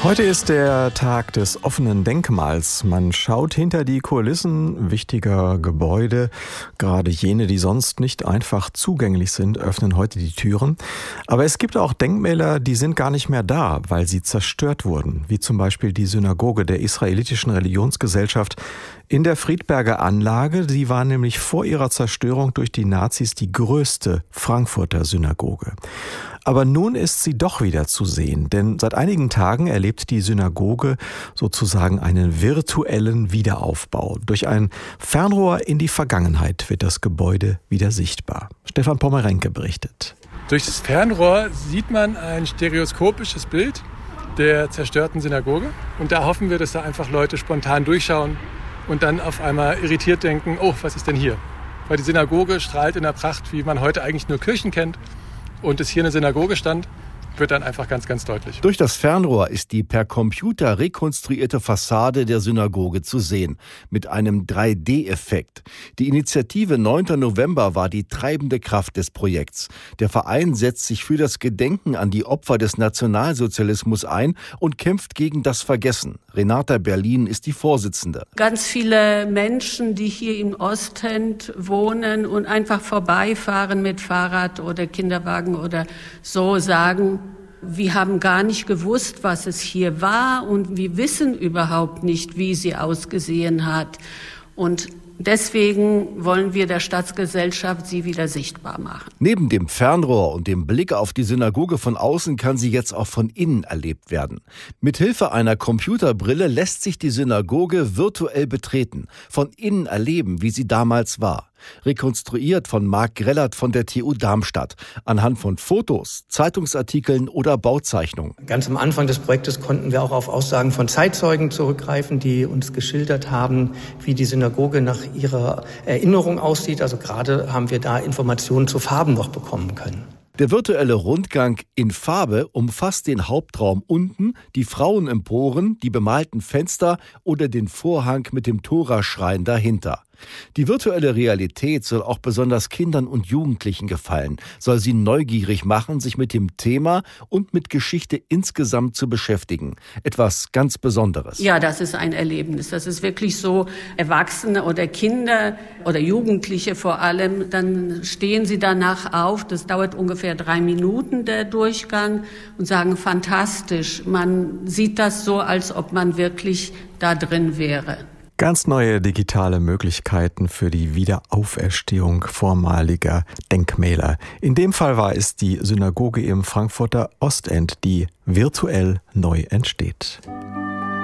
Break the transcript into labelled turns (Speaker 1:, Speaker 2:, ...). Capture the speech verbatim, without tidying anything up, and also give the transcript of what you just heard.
Speaker 1: Heute ist der Tag des offenen Denkmals. Man schaut hinter die Kulissen wichtiger Gebäude. Gerade jene, die sonst nicht einfach zugänglich sind, öffnen heute die Türen. Aber es gibt auch Denkmäler, die sind gar nicht mehr da, weil sie zerstört wurden. Wie zum Beispiel die Synagoge der israelitischen Religionsgesellschaft in der Friedberger Anlage. Sie war nämlich vor ihrer Zerstörung durch die Nazis die größte Frankfurter Synagoge. Aber nun ist sie doch wieder zu sehen, denn seit einigen Tagen erlebt die Synagoge sozusagen einen virtuellen Wiederaufbau. Durch ein Fernrohr in die Vergangenheit wird das Gebäude wieder sichtbar. Stefan Pommerenke berichtet.
Speaker 2: Durch das Fernrohr sieht man ein stereoskopisches Bild der zerstörten Synagoge. Und da hoffen wir, dass da einfach Leute spontan durchschauen und dann auf einmal irritiert denken, oh, was ist denn hier? Weil die Synagoge strahlt in der Pracht, wie man heute eigentlich nur Kirchen kennt. Und es hier eine Synagoge stand, wird dann einfach ganz, ganz deutlich.
Speaker 3: Durch das Fernrohr ist die per Computer rekonstruierte Fassade der Synagoge zu sehen, mit einem drei D Effekt. Die Initiative neunter November war die treibende Kraft des Projekts. Der Verein setzt sich für das Gedenken an die Opfer des Nationalsozialismus ein und kämpft gegen das Vergessen. Renata Berlin ist die Vorsitzende.
Speaker 4: Ganz viele Menschen, die hier im Ostend wohnen und einfach vorbeifahren mit Fahrrad oder Kinderwagen oder so, sagen, wir haben gar nicht gewusst, was es hier war und wir wissen überhaupt nicht, wie sie ausgesehen hat. Und deswegen wollen wir der Stadtgesellschaft sie wieder sichtbar machen.
Speaker 3: Neben dem Fernrohr und dem Blick auf die Synagoge von außen kann sie jetzt auch von innen erlebt werden. Mithilfe einer Computerbrille lässt sich die Synagoge virtuell betreten, von innen erleben, wie sie damals war. Rekonstruiert von Marc Grellert von der T U Darmstadt, anhand von Fotos, Zeitungsartikeln oder Bauzeichnungen.
Speaker 5: Ganz am Anfang des Projektes konnten wir auch auf Aussagen von Zeitzeugen zurückgreifen, die uns geschildert haben, wie die Synagoge nach ihrer Erinnerung aussieht. Also gerade haben wir da Informationen zu Farben noch bekommen können.
Speaker 3: Der virtuelle Rundgang in Farbe umfasst den Hauptraum unten, die Frauenemporen, die bemalten Fenster oder den Vorhang mit dem Toraschrein dahinter. Die virtuelle Realität soll auch besonders Kindern und Jugendlichen gefallen, soll sie neugierig machen, sich mit dem Thema und mit Geschichte insgesamt zu beschäftigen. Etwas ganz Besonderes.
Speaker 4: Ja, das ist ein Erlebnis. Das ist wirklich so, Erwachsene oder Kinder oder Jugendliche vor allem, dann stehen sie danach auf, das dauert ungefähr drei Minuten, der Durchgang, und sagen, fantastisch, man sieht das so, als ob man wirklich da drin wäre.
Speaker 1: Ganz neue digitale Möglichkeiten für die Wiederauferstehung vormaliger Denkmäler. In dem Fall war es die Synagoge im Frankfurter Ostend, die virtuell neu entsteht.